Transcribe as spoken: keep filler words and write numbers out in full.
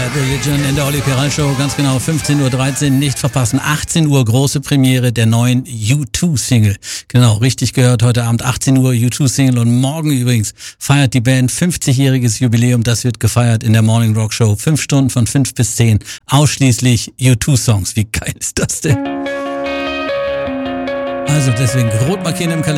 Bad Religion in der Olli Peral Show, ganz genau fünfzehn Uhr dreizehn, nicht verpassen. achtzehn Uhr große Premiere der neuen U zwei Single. Genau, richtig gehört, heute Abend achtzehn Uhr U zwei Single und morgen übrigens feiert die Band fünfzigjähriges Jubiläum. Das wird gefeiert in der Morning Rock Show. Fünf Stunden von fünf bis zehn, ausschließlich U zwei Songs. Wie geil ist das denn? Also deswegen rot markieren im Kalender.